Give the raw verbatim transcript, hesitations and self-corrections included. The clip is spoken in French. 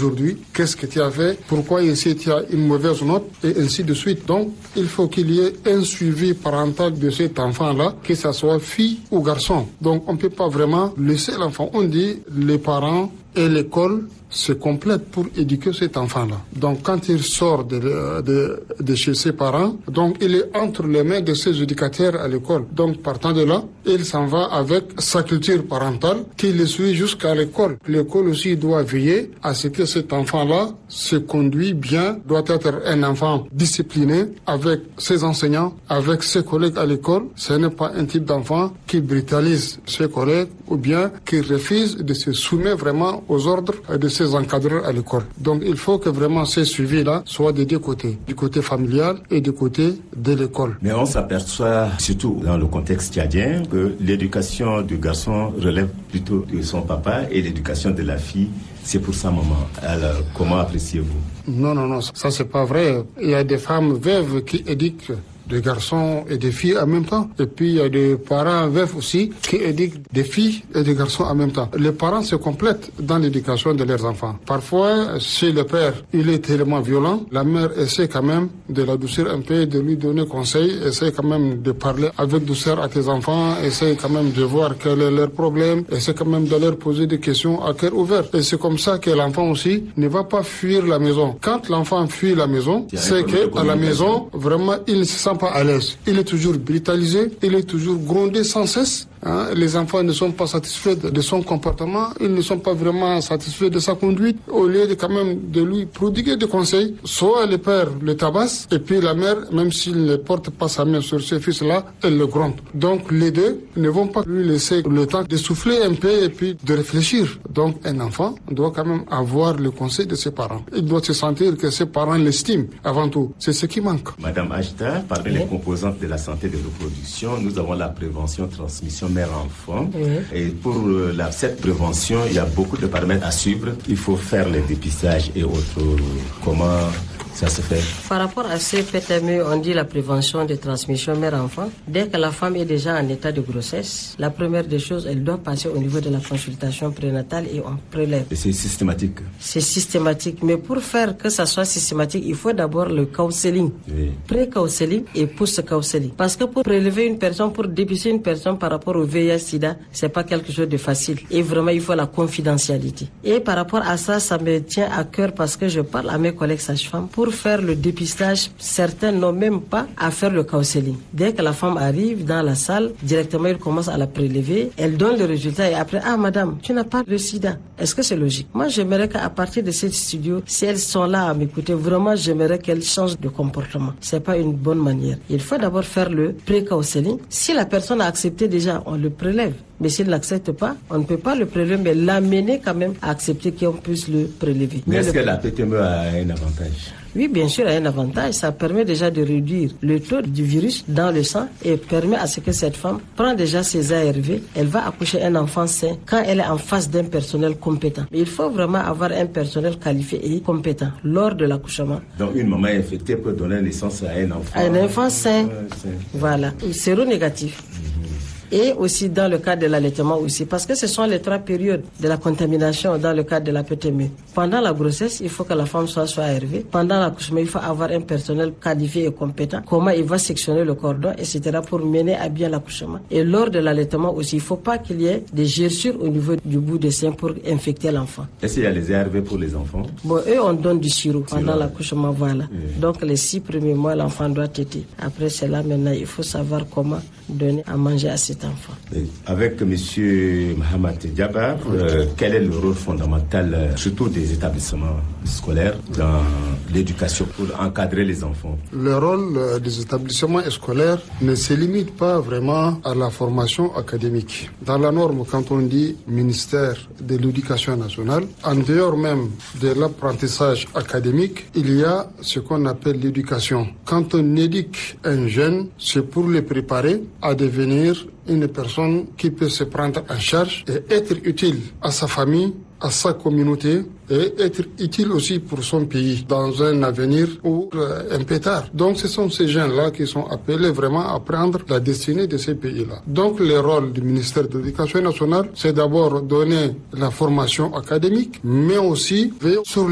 aujourd'hui, qu'est-ce que tu as fait, pourquoi ici tu as une mauvaise note, et ainsi de suite. Donc, il faut qu'il y ait un suivi parental de cet enfant-là, que ce soit fille ou garçon. Donc, on ne peut pas vraiment laisser l'enfant. On dit, les parents et l'école se complètent pour éduquer cet enfant-là. Donc, quand il sort de, de, de chez ses parents, donc il est entre les mains de ses éducateurs à l'école. Donc, partant de là, il s'en va avec sa culture parentale qui le suit jusqu'à l'école. L'école aussi doit veiller à ce que cet enfant-là se conduit bien, doit être un enfant discipliné avec ses enseignants, avec ses collègues à l'école. Ce n'est pas un type d'enfant qui brutalise ses collègues ou bien qui refuse de se soumettre vraiment aux ordres de ses encadreurs à l'école. Donc il faut que vraiment ces suivis-là soient des deux côtés, du côté familial et du côté de l'école. Mais on s'aperçoit, surtout dans le contexte tchadien, que l'éducation du garçon relève plutôt de son papa et l'éducation de la fille, c'est pour sa maman. Alors comment appréciez-vous? Non, non, non, ça c'est pas vrai. Il y a des femmes veuves qui éduquent des garçons et des filles en même temps. Et puis il y a des parents veufs aussi qui éduquent des filles et des garçons en même temps. Les parents se complètent dans l'éducation de leurs enfants. Parfois, si le père il est tellement violent, la mère essaie quand même de l'adoucir un peu, de lui donner conseil, essaie quand même de parler avec douceur à tes enfants, essaie quand même de voir quel est leur problème, essaie quand même de leur poser des questions à cœur ouvert. Et c'est comme ça que l'enfant aussi ne va pas fuir la maison. Quand l'enfant fuit la maison, c'est que à la maison, vraiment, il ne se sent pas à l'aise. Il est toujours brutalisé, il est toujours grondé sans cesse. Hein, les enfants ne sont pas satisfaits de son comportement, ils ne sont pas vraiment satisfaits de sa conduite. Au lieu de quand même de lui prodiguer des conseils, soit le père le tabasse, et puis la mère, même s'il ne porte pas sa main sur ce fils-là, elle le gronde. Donc les deux ne vont pas lui laisser le temps de souffler un peu et puis de réfléchir. Donc un enfant doit quand même avoir le conseil de ses parents. Il doit se sentir que ses parents l'estiment avant tout. C'est ce qui manque. Madame Ajda, parmi oui. les composantes de la santé de reproduction, nous avons la prévention, transmission mère-enfant. Oui. Et pour la, cette prévention, il y a beaucoup de paramètres à suivre. Il faut faire les dépistages et autres. Comment ça se fait? Par rapport à ce P T M E, on dit la prévention de transmission mère-enfant. Dès que la femme est déjà en état de grossesse, la première des choses, elle doit passer au niveau de la consultation prénatale et on prélève. Et c'est systématique? C'est systématique. Mais pour faire que ça soit systématique, il faut d'abord le counseling. Oui. Pré-counseling et post-counseling. Parce que pour prélever une personne, pour dépister une personne par rapport au V I H sida, c'est pas quelque chose de facile. Et vraiment, il faut la confidentialité. Et par rapport à ça, ça me tient à cœur parce que je parle à mes collègues sages-femmes. Pour faire le dépistage, certains n'ont même pas à faire le counseling. Dès que la femme arrive dans la salle, directement, ils commencent à la prélever. Elle donne le résultat et après, ah madame, tu n'as pas le sida. Est-ce que c'est logique? Moi, j'aimerais qu'à partir de ce studio, si elles sont là à m'écouter, vraiment, j'aimerais qu'elles changent de comportement. C'est pas une bonne manière. Il faut d'abord faire le pré-counseling. Si la personne a accepté déjà, on le prélève. Mais s'il n'accepte pas, on ne peut pas le prélever, mais l'amener quand même à accepter qu'on puisse le prélever. Mais, mais est-ce le... que la P T M E a un avantage? Oui, bien sûr, elle a un avantage. Ça permet déjà de réduire le taux du virus dans le sang et permet à ce que cette femme prenne déjà ses A R V. Elle va accoucher un enfant sain quand elle est en face d'un personnel compétent. Mais il faut vraiment avoir un personnel qualifié et compétent lors de l'accouchement. Donc une maman infectée peut donner naissance à un enfant. À un enfant sain. Euh, sain. Voilà. Séronégatif. Et aussi dans le cadre de l'allaitement aussi, parce que ce sont les trois périodes de la contamination dans le cadre de la P T M E. Pendant la grossesse, il faut que la femme soit sous A R V. Pendant l'accouchement, il faut avoir un personnel qualifié et compétent. Comment il va sectionner le cordon, et cetera pour mener à bien l'accouchement. Et lors de l'allaitement aussi, il ne faut pas qu'il y ait des gerçures au niveau du bout des seins pour infecter l'enfant. Est-ce qu'il y a les A R V pour les enfants? Bon, eux, on donne du sirop pendant sirop. l'accouchement, voilà. Oui. Donc les six premiers mois, l'enfant doit téter. Après cela, maintenant, il faut savoir comment donner à manger à cet enfant. Et avec M. Mohamed Diaba, euh, quel est le rôle fondamental, euh, surtout des établissements scolaires, dans l'éducation pour encadrer les enfants? Le rôle euh, des établissements scolaires ne se limite pas vraiment à la formation académique. Dans la norme, quand on dit ministère de l'Éducation nationale, en dehors même de l'apprentissage académique, il y a ce qu'on appelle l'éducation. Quand on éduque un jeune, c'est pour le préparer à devenir une personne qui peut se prendre en charge et être utile à sa famille, à sa communauté et être utile aussi pour son pays dans un avenir ou un peu tard. Donc ce sont ces gens-là qui sont appelés vraiment à prendre la destinée de ces pays-là. Donc le rôle du ministère de l'Éducation nationale, c'est d'abord donner la formation académique, mais aussi veiller sur